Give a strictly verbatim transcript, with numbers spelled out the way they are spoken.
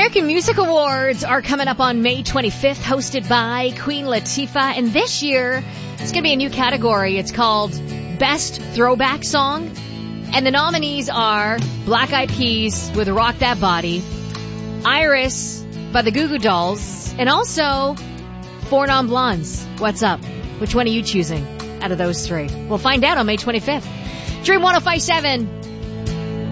American Music Awards are coming up on May twenty-fifth, hosted by Queen Latifah. And this year, it's going to be a new category. It's called Best Throwback Song. And the nominees are Black Eyed Peas with Rock That Body, Iris by the Goo Goo Dolls, and also Four Non Blondes. What's up? Which one are you choosing out of those three? We'll find out on May twenty-fifth. Dream one oh five point seven.